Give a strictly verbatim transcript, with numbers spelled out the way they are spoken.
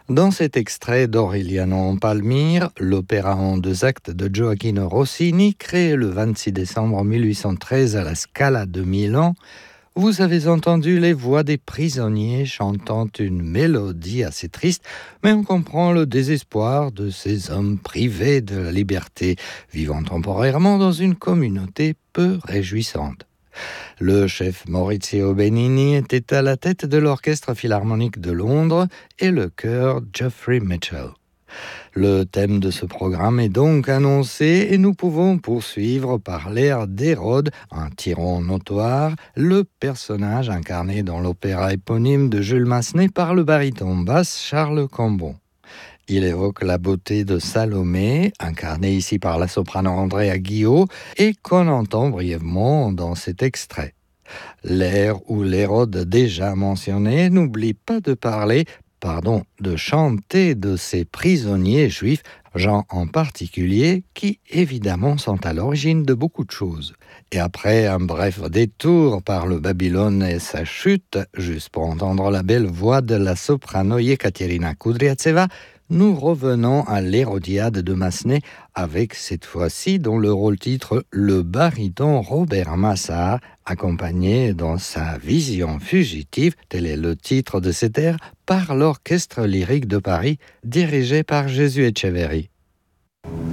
Dans cet extrait d'Aureliano Palmire, l'opéra en deux actes de Gioacchino Rossini, créé le vingt-six décembre mille huit cent treize à la Scala de Milan, vous avez entendu les voix des prisonniers chantant une mélodie assez triste, mais on comprend le désespoir de ces hommes privés de la liberté, vivant temporairement dans une communauté peu réjouissante. Le chef Maurizio Benini était à la tête de l'Orchestre Philharmonique de Londres et le chœur Geoffrey Mitchell. Le thème de ce programme est donc annoncé et nous pouvons poursuivre par l'air d'Hérode, un tyran notoire, le personnage incarné dans l'opéra éponyme de Jules Massenet par le baryton basse Charles Cambon. Il évoque la beauté de Salomé, incarnée ici par la soprano Andrea Guillot, et qu'on entend brièvement dans cet extrait. L'air où l'Hérode déjà mentionné n'oublie pas de parler, pardon, de chanter de ces prisonniers juifs, gens en particulier, qui évidemment sont à l'origine de beaucoup de choses. Et après un bref détour par le Babylone et sa chute, juste pour entendre la belle voix de la soprano Ekaterina Kudryavtseva, nous revenons à l'Hérodiade de Massenet avec cette fois-ci dans le rôle-titre le baryton Robert Massart, accompagné dans sa vision fugitive, tel est le titre de cet air, par l'Orchestre lyrique de Paris, dirigé par Jésus Etcheverry.